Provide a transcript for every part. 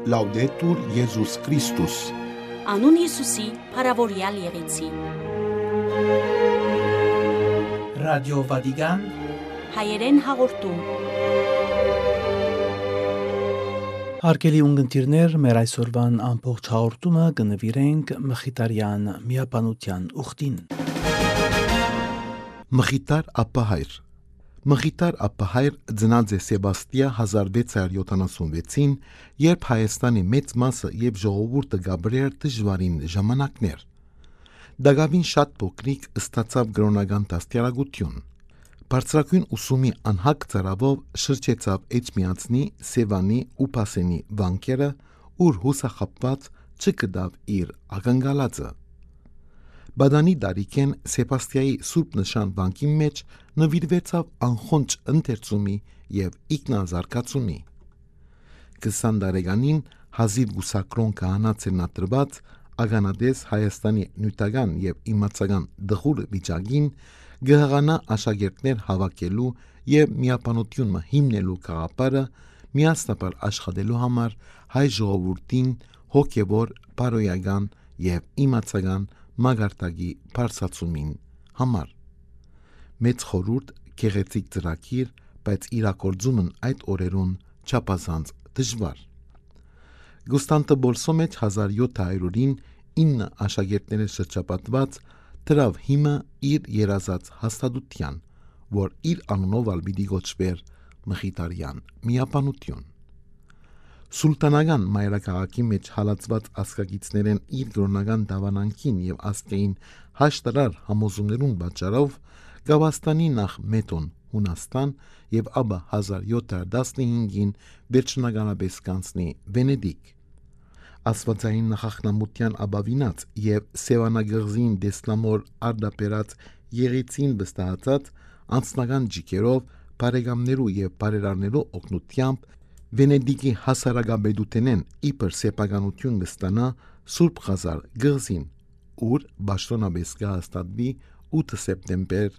Laudetur Jesus Christus. Անուն Հիսուսի, փառավորյալ եղեցի։ Ռադիո Վատիկան Հայերեն հաղորդում։ Հարգելի ունգընտիրներ, մեր այսօրվան ամբողջ հաղորդումը կնվիրենք Մխիթարյան միապանության ուխտին։ Մխիթար ապահայր Մխիթար ապահայր ծնած է Սեբաստիա 1676-ին, երբ Հայաստանի մեծ մասը եւ ժողովուրդը գաբրեր դժվարին ժամանակներ։ Դագավին շատ փոքրիկ ստացավ գրոնական դաստիարակություն։ Բարձրագույն ուսումի անհակ ծարավով շրջեցավ Էջմիածնի, Սևանի ու Փասենի վանքերը, ուր հուսախապված չկդավ իր ակնկալածը։ Բադանի դարիքեն Սեբաստիայի Սուրբ Նշան վանքի մեջ նվիրվեցավ անխոնջ ընթերցումի եւ ինքնազարգացումի։ 20 տարեկանին հազիվ գուսակրոն կահանացերնատրված ագանադես Հայաստանի նյութական եւ իմացական դխուր վիճակին գահանա աշակերտներ հավաքելու եւ միապանությունը հիմնելու գաղափարը միասնաբար աշխատելու համար հայ ժողովրդին հոգեվոր, բարոյական եւ իմացական մագարտագի բարձրացումին համար։ Մեծ խորհուրդ գեղեցիկ ծրագիր, բայց իրագործումն այդ օրերուն չափազանց դժվար։ Գուստանտոպոլսո մեջ 1700-ին 9 աշակերտները շրջապատված դրավ հիմը իր երազած հաստատության, որ իր անունով ալբիդի գոչվեր Մխիթարյան միապանություն։ Սուլտանական մայրաքաղաքի մեջ հալածված ասկագիցներեն իր գրոնական դավանանքին եւ աստկային հաշտարար համոզումներուն պատճառով Գավաստանի նախ Մետոն Հունաստան եւ ապա 1715-ին վերջնականապես կանցնի Վենեդիկ։ Աստվածային նախախնամության աբավինած եւ Սևանագղզին դեսլամոր արդապերած եղեցին վստահացած անձնական ջիկերով բարեկամներու եւ բարերարներու օգնությամբ Վենեդիկի հասարակաբեդութենեն իբր սեփականություն կստանա Սուրբ Ղազար գղզին, ուր Բաշտոնաբես կհաստատվի 8 սեպտեմբեր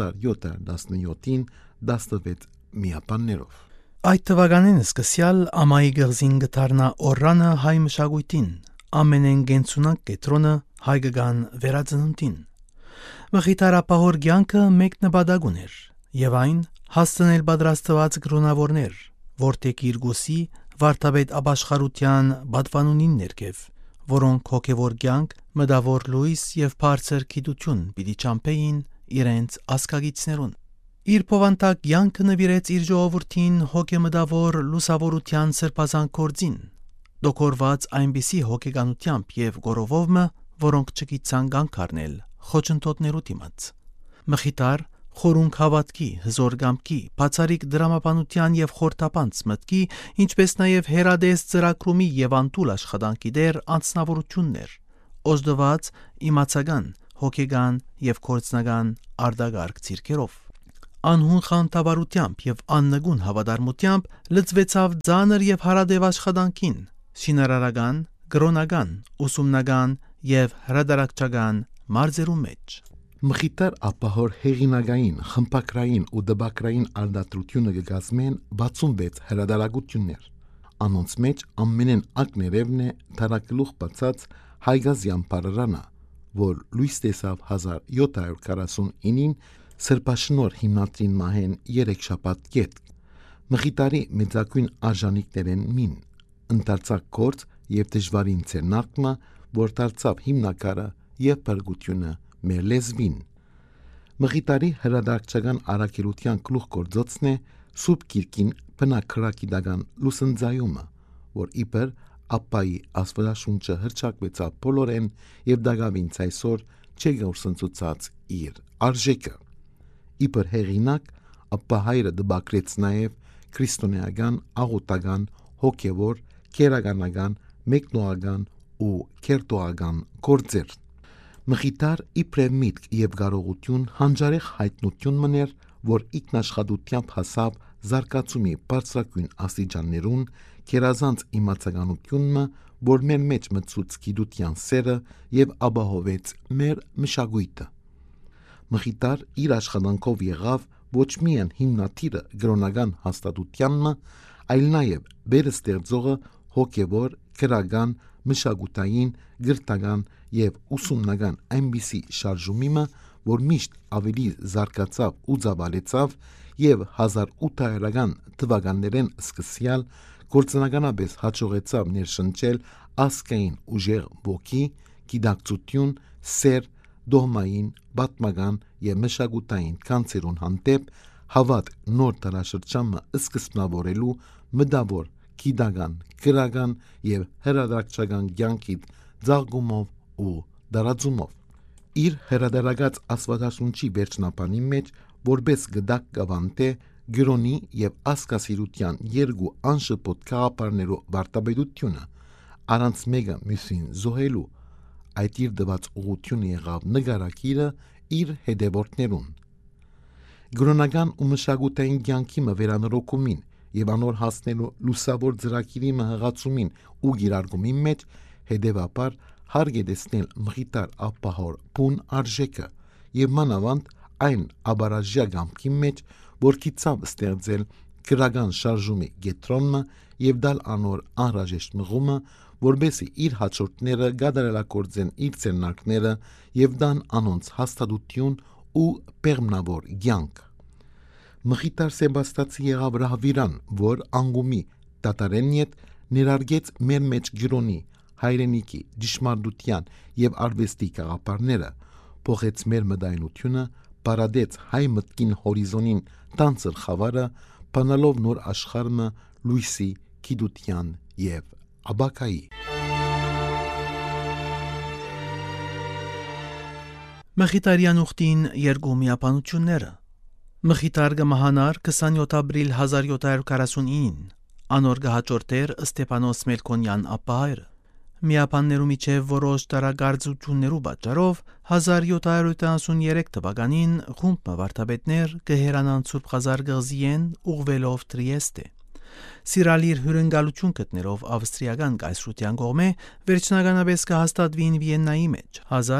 1717-ին 16 միապաններով։ Այդ թվականին սկսյալ ամայի գղզին գտարնա օրրանը հայ մշակույթին, ամենեն գենցունակ կետրոնը հայկական վերածնունդին։ Մխիթար ապահոր կյանքը մեկ նպատակ ուներ, եւ այն հասցնել պատրաստված գրոնավորներ, որտեղ իր գուսի վարդապետ ապաշխարության բադվանունին ներքև, որոնք հոգևոր կյանք, մտավոր լույս եւ բարձր գիտություն պիտի ճամփեին իրենց ասկագիցներուն։ Իր փոխանցակ կյանքը նվիրեց իր ժողովրդին հոգեմտավոր լուսավորության սրբազան կորձին, դոկորված այնպիսի հոգեկանությամբ եւ գորովովը, որոնք չգիտցան կանգ առնել խոչընդոտներու դիմաց։ Մխիթար խորունկ հավատքի, հզոր կամքի, բացարիք դրամապանության եւ խորտապանց մտքի, ինչպես նաեւ հերադես ծրագրումի եւ անտուլ աշխատանքի դեր անձնավորություններ, օժդված իմացական, հոգեգան եւ կորցնական արդագարգ ցիրկերով։ Անհուն խանդավառությամբ եւ աննգուն հավատարմությամբ լծվեցավ ծանր եւ հարադեվ աշխատանքին, շինարարական, գրոնական, ուսումնական եւ հրադարակչական մարզերու մեջ։ Մխիթար ապահոր հեղինակային, խմբակրային ու դպակրային արդարությունը կգազմեն 66 հրադարակություններ։ Անոնց մեջ ամենեն ակներևն է թարակլուխ բացած Հայգազյան բարարանը, որ լույս տեսավ 1749-ին Սրբաշնոր հիմնադրին մահեն 3 շաբաթ գետ։ Մխիթարի մեծակույն արժանիքներեն մին, ընդարձակ գործ եւ դժվարին ցերնակը, որ դարձավ հիմնակարը եւ բարգությունը մեր լեզվին։ Մխիթարի հրադարակչական առաքելության գլուխ գործոցն է Սուրբ Գիրքին բնակրակիդական լուսնձայումը, որ իբր ապայի աստվածաշունչը հրճակվեցավ բոլորեն եւ դակավին ցայսօր չգործընծուցած իր արժեքը։ Իբր հեղինակ ապահայրը դբակրեց նաեւ քրիստոնեական, աղոտական, հոգեվոր, քերականական, մեկնոական ու քերտոական գործեր։ Մխիթար իբրև միտք եւ կարողություն հանջարեղ հայտնություն մներ, որ ինքնաշխատությամբ հասավ զարգացումի բարձրագույն աստիճաններուն, քերազանց իմացականությունը, որ մեր մեջ մցուց գիտության սերը եւ ապահովեց մեր մշակույթը։ Մխիթար իր աշխատանքով եղավ ոչ միայն հիմնադիրը գրոնական հաստատությանն, այլ նաև վերստեղծողը հոգևոր, քրական, մշակութային, գրթական եւ ուսումնական այնպիսի շարժումիմը, որ միշտ ավելի զարգացավ ու ծավալեցավ եւ 1800-ական թվականներեն սկսյալ գործնականապես հաջողեցավ ներշնչել ասկային ուժեղ ոգի, գիտակցություն, սեր, դոհմային, պատմական եւ մշակութային կանցերուն հանդեպ հավատ նոր դարաշրջանը սկզբնավորելու մտավոր, գիտական, քրական եւ հրադարձական կյանքի ծաղկումով ու դարաձումով։ Իր հրադարագած աստվածաշունչի վերջնապանի մեջ որպես գդակ գավանտե գրոնի եւ ասկասիրության երկու անշփոթ քաղաքներով վարտաբերությունը առանց մեկը մյուսին զոհելու այդ իր դված ուղղությունը եղավ նկարակիրը իր հետևորդներուն։ Գրոնական ու մշակութային կյանքի վերանորոգումին եւ անոր հասնելու լուսավոր ծրագիրի մհղացումին ու գիրարգումի մեջ հետևաբար հարկ է տեսնել մխիթար ապահոր բուն արժեքը եւ մանավանդ այն աբարաժյա գամքի մեջ, որ կիցավ ստեղծել քրական շարժումի գետրոնը եւ դալ անոր անհրաժեշտ մղումը, որբեսի իր հաջորդները գադարելակորձեն իր ցերնակները եւ դան անոնց հաստատություն ու պերմնավոր կյանք։ Մխիթար Սեբաստացի եղավ ռահվիրան, որ անգումի տատարեն յետ ներարգեց մեր մեջ գրոնի, հայրենիքի, ճշմարտության եւ արվեստի գաղափարները, փոխեց մեր մտայնությունը, բարադեց հայ մտքին հորիզոնին տանցր խավարը, բանալով նոր աշխարհը լույսի, գիտության եւ աբակայի։ Մխիթարյան ուխտին երկու միապանությունները։ Մխիթար գմահանար 27 ապրիլ 1749, անոր գահաճորտեր Ստեփանոս Մելքոնյան ապահայրը։ Միապաններու միջև որոշ տարագարձություններու պատճառով 1773 թվականին խումբ վարդապետներ կհերանան Սուրբ Ղազար գղզիեն ուղվելով Տրիեստե։ Սիրալիր հյուրընկալություն գտնելով ավստրիական կայսրության կողմէ վերջնականապես կհաստատվին Վիեննայի մեջ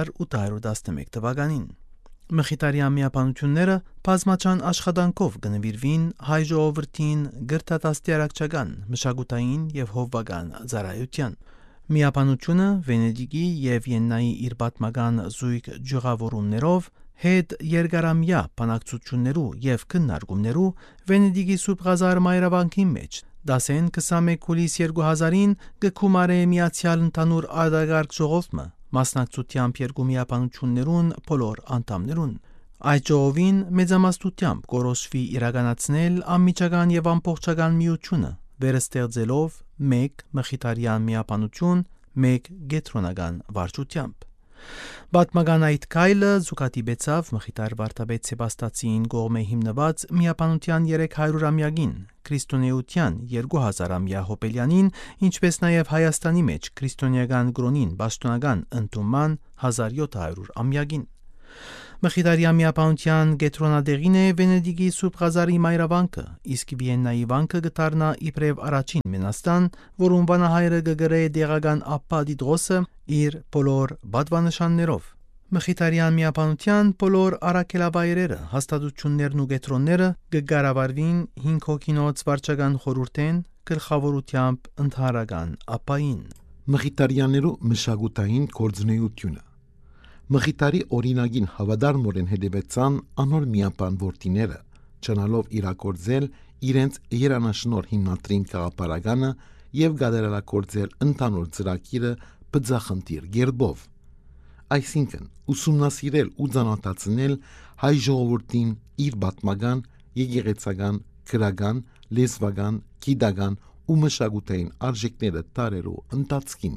1811 թվականին։ Մխիթարյան միապանությունները բազմաչան աշխատանքով կնվիրվին հայ ժողովրդին գրթատաստիարակչական, մշակութային եւ հովվական ծառայության։ Միապանությունը Վենեդիգի եւ Վիեննայի իր պատմական զույգ ջղավորումներով հետ երկարամյա բանակցություններու եւ քննարկումներու Վենեդիգի Սուրբ Ղազար մայրավանքի մեջ 10-21 հուլիս 2000-ին գկումարե միացյալ ընդհանուր արտագարգ ժողովը մասնակցությամբ երկու միապանություններուն բոլոր անդամներուն։ Այդ ժողովին մեծամասնությամբ կորոշվի իրականացնել անմիջական եւ ամբողջական միությունը, վերստեղծելով մեկ մխիթարյան միապանություն, մեկ գետրոնական վարչությամբ։ Պատմական այդ քայլը զուգադիպեցավ Մխիթար վարդապետ Սեբաստացիին կողմէ հիմնված միապանության 300-ամյակին, քրիստոնեության 2000-ամյա հոբելյանին, ինչպես նաև Հայաստանի մեջ քրիստոնեական գրոնին պաշտոնական ընդունման 1700-ամյակին։ Մխիթարյան միապանության գետրոնադեղին է Վենեդիգի Սուրբ Ղազարի մայրավանքը, իսկ Վիեննայի վանքը գտարնա իբրև առաջին Մենաստան, որում վանահայրը գգրե դեղական ապա Դիդրոսը իր բոլոր բադվանշաններով։ Մխիթարյան միապանության բոլոր առաքելավայրերը, հաստատություններն ու գետրոնները կգարավարվին 5 հոգինոց վարչական խորհուրդեն գլխավորությամբ ընդհանրական ապային։ Մխիթարյաններու մշակութային գործունեությունը Մխիթարի օրինագին հավադարմորեն հետևեցան անոր միապան որդիները, չնալով իրագործել իրենց երանաշնոր հիմնադրին գաղափարականը եւ գադարելակորձել ընդհանուր ծրագիրը բծախնդիր գերբով, այսինքն ուսումնասիրել ու ծանոթացնել հայ ժողովրդին իր պատմական, եկեղեցական, քրական, լեզվական, գիտական ու մշակութային արժեքները տարերու ընթացքին։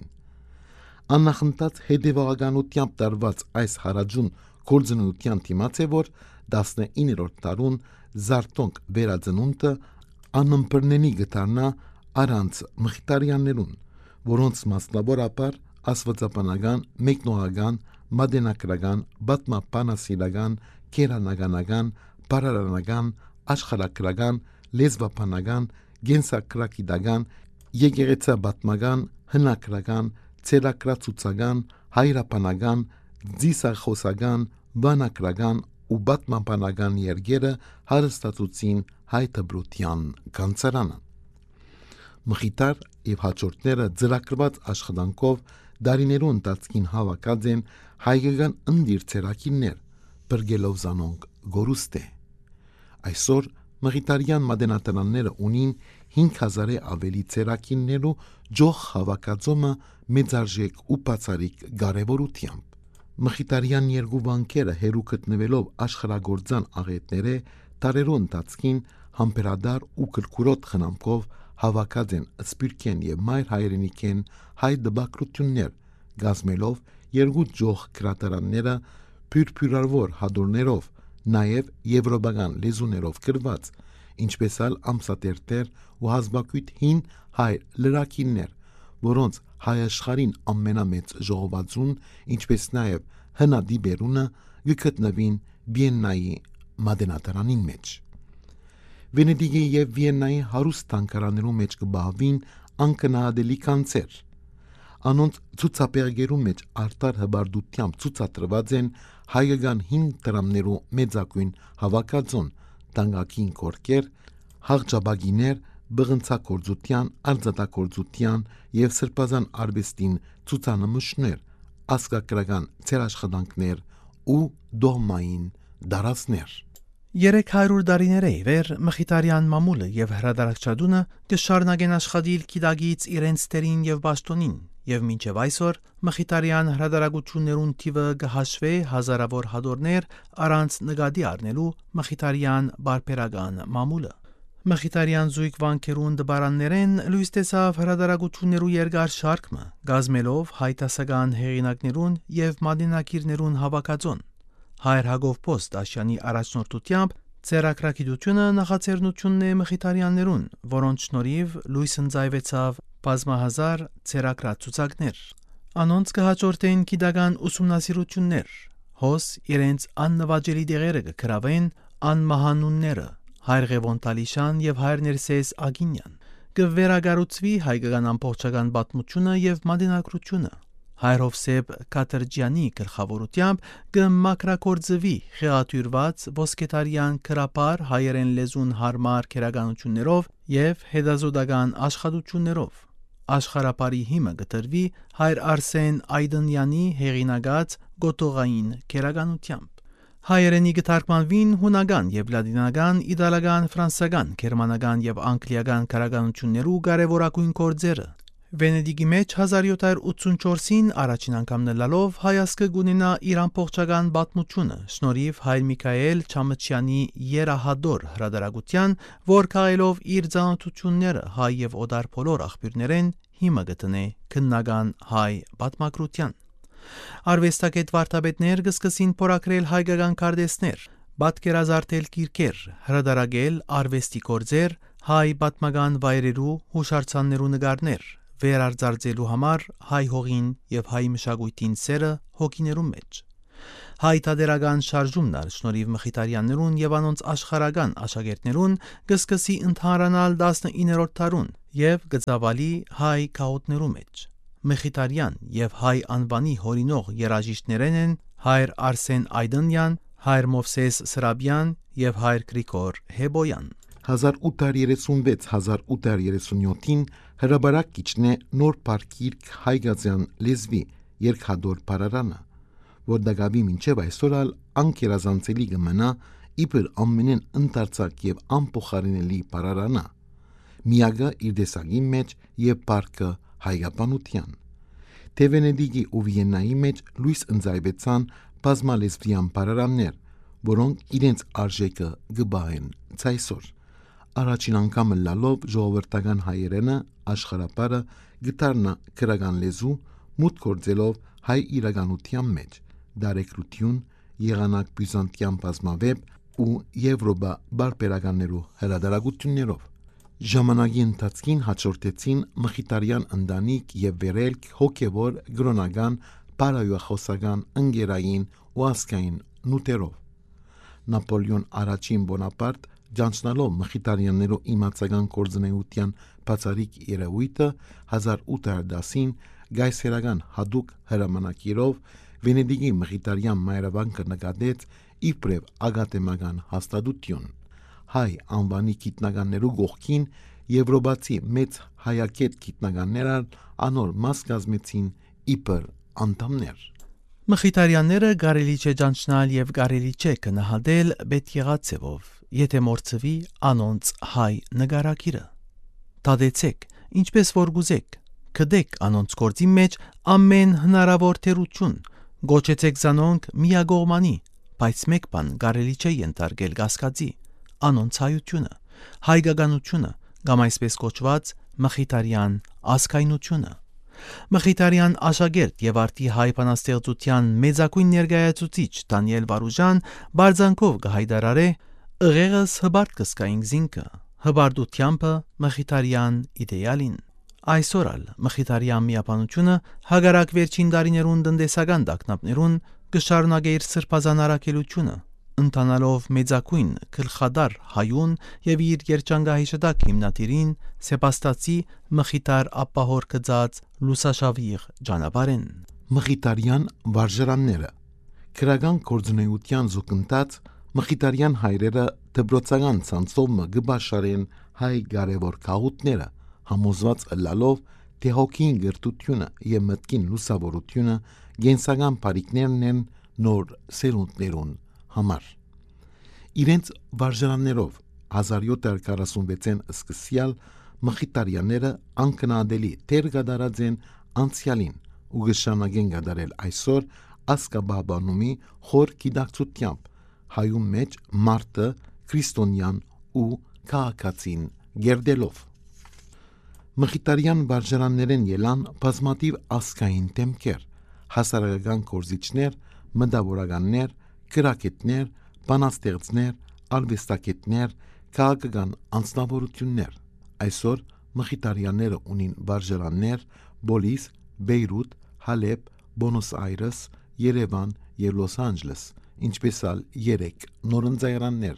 Աննախընթաց հետևողականությամբ տարված այս հարաջուն գործունեության դիմաց է, որ 19-րդ դարուն զարթոնք վերածնունդը անըմբռնելի գտարնա առանց մխիթարյաններուն, որոնց մասնավորապես աստվածաբանական, մեկնողական, մատենագրական, պատմաբանասիրական, կերանականական, բարարանական, աշխարհագրական, լեզվաբանական, գենսակրագիտական, եկեղեցապատմական, հնագրական, ցերակրացուցական, հայրապանական, ձիսախոսական, վանագրական ու պատմաբանական երգերը հարստացուցին հայ դպրության գանձարանը։ Մխիթար եւ հաջորդները ձեռագրված աշխատանքով դարիներու ընթացքին հավաքած են հայկական ընդիր ցերակիններ, բրգելով զանոնք գորուստե։ Այսօր մխիթարյան մատենատարանները ունին 5000-ը ավելի ցերակիններու ջող հավաքածոմը մեծարժեք ու բացարիք կարևորությամբ։ Մխիթարյան երկու վանքերը հերու գտնվելով աշխարհագործան աղետները տարերու ընթացքին համբերադար ու կրկուրոտ խնամքով հավաքած են սպիրկեն եւ մայր հայրենիքեն հայ դբակրություններ գազմելով երկու ջող կրատարանները փյուրփյուրավոր հադորներով նաեւ եվրոպական լեզուներով գրված ինչպես ալ ամսատերտեր ու հազբակույտ հին հայ լրակիններ որոնց հայաշխարհին ամենամեծ ժողովածուն ինչպես նաեւ հնադիբերունը գտնվին Վիեննայի մատենատարանին մեջ Վենեդիգի եւ Վիեննայի հարուստ տանկարաներու մեջ կբահվին անկնահատելի կանցեր անոնց ցուցապեղերու մեջ արտար հբարդությամբ ցուցադրված են հայկական հին դրամներու մեծակույն հավաքածուն տանգակին կորկեր հաղճաբագիներ բղնցակորձության արձատակորձության եւ սրբազան արվեստին ցուցանմուշներ ասկակրական ցերաշխատանքներ ու դոհմային դարածներ 300 տարիներ է վեր Մխիթարյան մամուլը եւ հրադարակչադունը կշարունակեն աշխատել գիտագից իրենց տերին եւ բաշտոնին եւ մինչեւ այսօր Մխիթարյան հրադարակություններուն թիվը կհաշվի հազարավոր հադորներ առանց նկատի առնելու Մխիթարյան բարբերական մամուլը Մխիթարյան զույգ վանքերուն դբարաններեն լույս տեսավ հրադարակություններու երկար շարքը գազմելով հայտասական հեղինակներուն եւ մատենակիրներուն հավաքածոն Հայր Հակոբ Պոստ Աշյանի առաջնորդությամբ ցերակրակիտությունը նախաձեռնությունն է Մխիթարյաններուն, որոնց շնորհիվ լույս ընծայվեցավ բազմահազար ցերակրացուցակներ։ Անոնց կհաջորդեն գիտական ուսումնասիրություններ, հոս իրենց աննվաճելի դեղերը կգրավեն անմահանունները, Հայր Ղևոն Տալիշյան եւ Հայր Ներսես Ագինյան, կվերագառուցվի հայկական ամբողջական պատմությունը եւ մատենակրությունը։ Հայր Հովսեփ Կաթերջյանի գլխավորությամբ կմակրակորձվի խեղաթյուրված ոսկետարյան քրապար հայերեն լեզուն հարմար քերականություններով եւ հետազոտական աշխատություններով աշխարհապարի հիմը կտրվի Հայր Արսեն Այդնյանի հեղինակած գոտողային քերականությամբ հայերենի կթարգմանվին հունական եւ լատինական, իտալական, ֆրանսական, գերմանական եւ անգլիական քերականություններու կարևորագույն գործերը Վենեդիգի մեջ 1784-ին առաջին անգամ նլալով հայասկը գունենա իր ամբողջական պատմությունը շնորհիվ Հայր Միքայել Չամչյանի երահադոր հրադարակության, որ քաղելով իր ծանոթությունները հայ եւ օդար բոլոր աղբյուրներեն հիմա գտնե քննական հայ պատմագրության։ Արվեստագետ վարդապետներ կսկսին փորագրել հայկական քարտեզներ, պատկերազարդել գիրքեր, հրադարակել արվեստի գործեր, հայ պատմական վայրերու հուշարձաններու նկարներ վերարձարծելու համար հայ հողին եւ հայ մշակույթին սերը հոգիներու մեջ։ Հայ թատերական շարժումն շնորհիվ Մխիթարյաններուն եւ անոնց աշխարհական աշակերտներուն կսկսի ընդհանրանալ 19-րդ դարուն եւ կծավալի հայ քաոտներու մեջ։ Մխիթարյան եւ հայ անվանի հորինող երաժիշտներեն են Հայր Արսեն Այդնյան, Հայր Մովսես Սրաբյան եւ Հայր Գրիգոր Հեբոյան։ 1836-1837-ին հրաբարակ կիչնե նոր պարկիրք հայգազյան լեզվի երկհադոր պարարանը, որ դագավի մինչև այսօր ալ անկերազանցելի գմնա իբր ամենեն ընդարձակ և ամփոխարինելի պարարանը, միագը իր դեսագի մեջ և պարկը հայգապանության։ Թե Վենեդիգի ու Վիեննայի մեջ լույս ընձայվեցան բազմալեզվյան պարարաններ, որոնք իրենց արժեքը գբահեն ցայսօր։ Առաջին անգամը լալով ժողովրդական հայերենը աշխարհապարը գտարնա քրական լեզու մուտք գործելով հայ իրականության մեջ դարեկրություն եղանակ բյուզանդյան բազմավեբ ու Եվրոպա բարբերականներու հրադարակություններով ժամանակի ընթացքին հաջորդեցին Մխիթարյան ընտանիք եւ վերելք հոգեվոր գրոնական բարոյախոսական ընկերային ու ազգային նուտերով Նապոլեոն առաջին Բոնապարտ Ջանցնալով Մխիթարյաններու իմացական կորձնեության բացարիք երևույթը 1810-ին գայսերական հadouk հրամանակիրով Վենեդիգի Մխիթարյան մայրավանքը նկատեց իբրև ագատեմական հաստատություն։ Հայ անվանի գիտնականներու գողքին Եվրոպացի մեծ հայակետ գիտնականները անոր մաս կազմեցին իբր անդամներ։ Մխիթարյանները կարելի չէ ճանչնալ եւ կարելի չէ կնահատել պետ եղածեվով, եթե մորցվի անոնց հայ նկարագիրը։ Դադեցեք, ինչպես որ գուզեք, կդեք անոնց գործի մեջ ամեն հնարավոր թերություն, գոչեցեք զանոնք միագողմանի, բայց մեկ բան կարելի չէ ենթարկել կասկածի, անոնց հայությունը, հայկականությունը, կամ այսպես կոչված մխիթարյան ազգայնությունը։ Մխիթարյան աշակերտ եւ արդի հայ բանաստեղծության մեծակույն ներկայացուցիչ Դանիել Վարուժան բարձանքով կհայտարարե «Ըղեղս հբարտ կսկային զինքը, հբարտությամբ մխիթարյան իդեալին»։ Այսօր ալ մխիթարյան միապանությունը հագարակ վերջին տարիներուն տնտեսական տագնապներուն կշարունակե իր սրբազան առաքելությունը, ընթանալով մեծակույն գլխադար հայուն եւ իր երջանկահիշատակ հիմնադիրին Սեբաստացի մխիթար ապահոր գծած լուսաշավիղ ճանապարհեն։ Մխիթարյան վարժարանները քրական կորձունեության զուգընթաց մխիթարյան հայրերը դպրոցական ցանցով գբաշարեն հայ կարևոր քաղուտները համոզված ըլլալով թե հոգին գրտությունը եւ մտքին լուսավորությունը գենսական բարիկներն են նոր սերունդներուն համար։ Իրենց վարժարաններով 1746-ին սկսյալ մխիթարյանները անկնադելի թեր կդարած են անցյալին ու գշանագեն կդարել այսօր ասկաբաբանումի խոր գիտակցությամբ հայում մեջ մարտը քրիստոնյան ու քաղաքացին գերդելով։ Մխիթարյան վարժարաններեն ելան բազմաթիվ ազգային դեմքեր, հասարակական գործիչներ, մտավորականներ, գրագետներ, բանաստեղծներ, արվեստագետներ, քաղաքական անձնավորություններ։ Այսօր մխիթարյանները ունին վարժարաններ Բոլիս, Բեյրութ, Հալեբ, Բոնոս Այրես, Երևան եւ Լոս Անջելես, ինչպես ալ 3 նորընծայարաններ։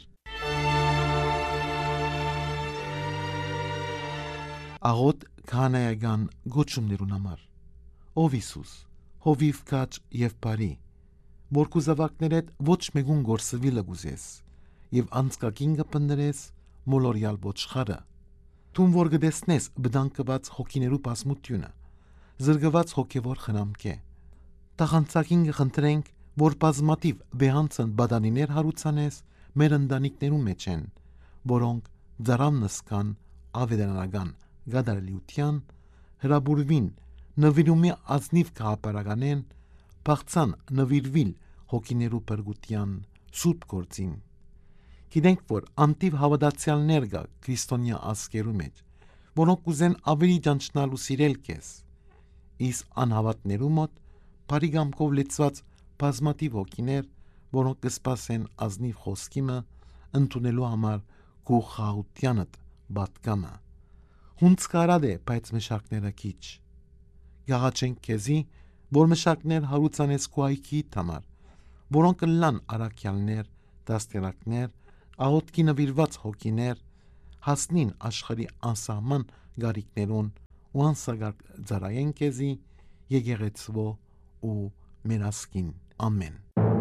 Աղոտ քահանայական գոչումներուն համար ով Հիսուս, հովիվ կաչ եւ բարի, որ կուզավակներդ ոչ մեկուն գործվի լգուզես եւ անցկակին կպնդրես մոլորյալ ոչխարը, թուն որ գտեսնես բդանկված հոգիներու բազմությունը, զրկված հոգեվոր խնամք է, տաղանցակին կխնդրենք, որ բազմաթիվ վեհանցն բադանիներ հարուցանես մեր ընտանիքներու մեջ են, որոնք ձարան նսկան ավետարանական գադարելիության, հրաբուրվին նվիրումի ազնիվ կահապարականեն, բաղցան նվիրվիլ հոգիներու պրգության սուրբ գործին։ Գիտենք, որ անտիվ հավատացյալներ կա քրիստոնյա ազգերու մեջ, որոնք կուզեն ավելի ճանչնալ ու սիրել քեզ, իսկ անհավատներու մոտ բարիգամքով լեցված բազմաթիվ հոգիներ, որոնք կսպասեն ազնիվ խոսքիմը ընդունելու համար քու խաղությանդ բատկամը։ Հունց կարադ է, բայց մշակները քիչ։ Գաղաչենք քեզի, որ մշակներ հարուցանես քու այքիդ համար, որոնք լան արաքյալներ, դաստիարակներ, աղոթքի նվիրված հոգիներ, հասնին աշխարհի անսահման գարիկներուն ու անսագարկ ծարայեն քեզի, եկեղեցվո ու մերասկին։ Ամեն։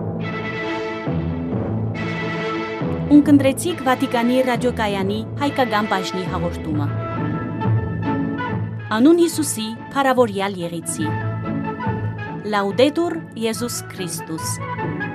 Ունկնդրեցիք Վատիկանի ռադիոկայանի հայկական բաժնի հաղորդումը։ Անուն Հիսուսի փարավորյալ եղեցի։ Լաուդետուր Եզուս Քրիստոս։